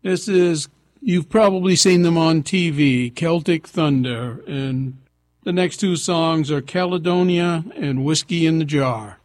This is, you've probably seen them on TV, Celtic Thunder, and the next two songs are Caledonia and Whiskey in the Jar.